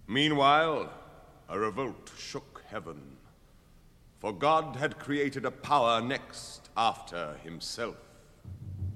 Meanwhile, a revolt shook heaven. For God had created a power next after himself.